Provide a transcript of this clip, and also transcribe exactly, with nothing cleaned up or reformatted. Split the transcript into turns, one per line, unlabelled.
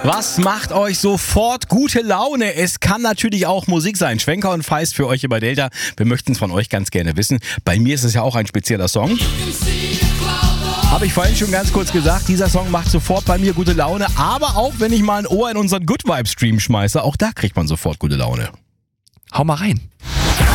Was macht euch sofort gute Laune? Es kann natürlich auch Musik sein. Schwenker und Feist für euch hier bei Delta. Wir möchten es von euch ganz gerne wissen. Bei mir ist es ja auch ein spezieller Song. Habe ich vorhin schon ganz kurz gesagt, dieser Song macht sofort bei mir gute Laune. Aber auch wenn ich mal ein Ohr in unseren Good Vibes Stream schmeiße, auch da kriegt man sofort gute Laune.
Hau mal rein.